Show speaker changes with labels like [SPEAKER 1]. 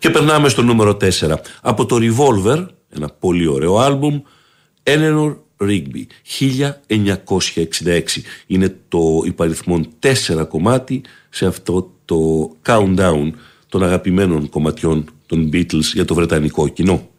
[SPEAKER 1] Και περνάμε στο νούμερο 4. Από το Revolver, ένα πολύ ωραίο άλμπουμ, Eleanor Rigby, 1966. Είναι το υπαριθμόν 4 κομμάτι σε αυτό το countdown των αγαπημένων κομματιών των Beatles για το βρετανικό κοινό.